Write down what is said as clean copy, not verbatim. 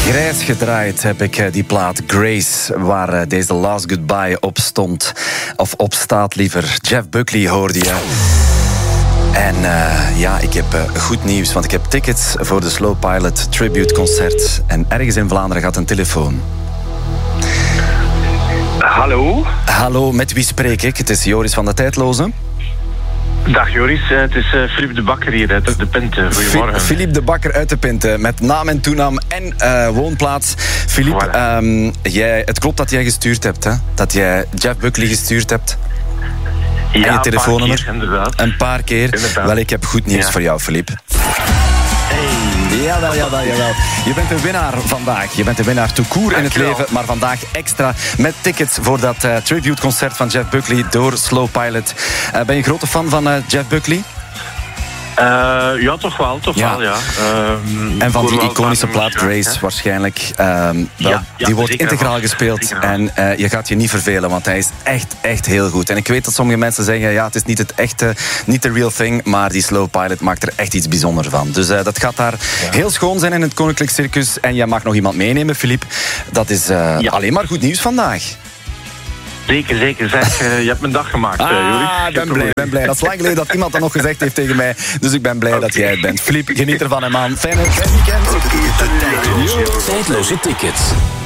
Grijs gedraaid heb ik die plaat Grace, waar deze Last Goodbye op stond. Of op staat liever. Jeff Buckley hoorde je. En ik heb goed nieuws, want ik heb tickets voor de Slow Pilot Tribute Concert. En ergens in Vlaanderen gaat een telefoon. Hallo? Hallo, met wie spreek ik? Het is Joris van de Tijdloze. Dag Joris, het is Philippe de Bakker hier uit de Pinte. Goedemorgen. Philippe de Bakker uit de Pinte, met naam en toenaam en woonplaats. Philippe, Voilà. Het klopt dat jij gestuurd hebt, hè? Dat jij Jeff Buckley gestuurd hebt. Ja, en je telefoonnummer. Een paar keer, inderdaad. Een paar keer. Inderdaad. Wel, ik heb goed nieuws voor jou, Philippe. Jawel. Je bent een winnaar vandaag. Je bent een winnaar tout court in het leven, maar vandaag extra met tickets voor dat tributeconcert van Jeff Buckley door Slow Pilot. Ben je een grote fan van Jeff Buckley? Ja, toch wel, ja. En van die iconische plaat Grace waarschijnlijk. Die wordt integraal gespeeld. En je gaat je niet vervelen, want hij is echt heel goed. En ik weet dat sommige mensen zeggen, ja, het is niet het echte, niet de real thing, maar die Slow Pilot maakt er echt iets bijzonders van. Dus dat gaat daar heel schoon zijn in het Koninklijk Circus. En jij mag nog iemand meenemen, Philippe. Dat is alleen maar goed nieuws vandaag. Zeker. Zeg, je hebt mijn dag gemaakt, Joris. Ik ben blij. Dat is lang geleden dat iemand dat nog gezegd heeft tegen mij. Dus ik ben blij dat jij het bent. Philippe, geniet ervan, man. Fijn weekend. Tijdloze tickets.